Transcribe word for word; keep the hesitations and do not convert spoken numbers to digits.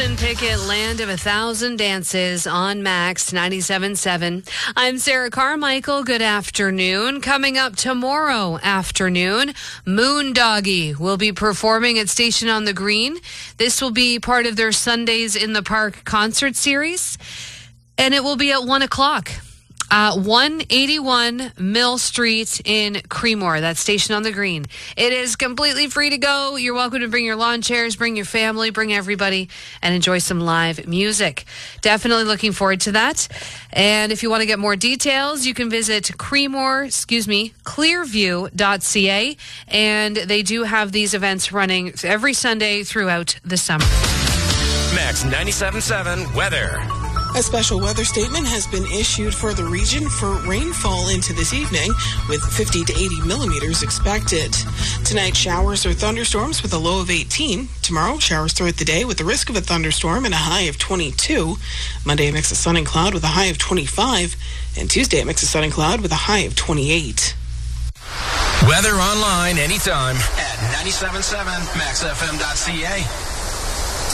Wilson Pickett, Land of a Thousand Dances on Max ninety-seven point seven. I'm Sarah Carmichael. Good afternoon. Coming up tomorrow afternoon, Moondoggie will be performing at Station on the Green. This will be part of their Sundays in the Park concert series, and it will be at one o'clock. Uh, one eighty-one Mill Street in Creemore. That's Station on the Green. It is completely free to go. You're welcome to bring your lawn chairs, bring your family, bring everybody, and enjoy some live music. Definitely looking forward to that. And if you want to get more details, you can visit Creemore, excuse me, clearview dot c a. And they do have these events running every Sunday throughout the summer. Max ninety-seven point seven weather. A special weather statement has been issued for the region for rainfall into this evening, with fifty to eighty millimeters expected. Tonight, showers or thunderstorms with a low of eighteen. Tomorrow, showers throughout the day with the risk of a thunderstorm and a high of twenty-two. Monday, a mix of sun and cloud with a high of twenty-five. And Tuesday, a mix of sun and cloud with a high of twenty-eight. Weather online anytime at ninety-seven point seven max f m dot c a.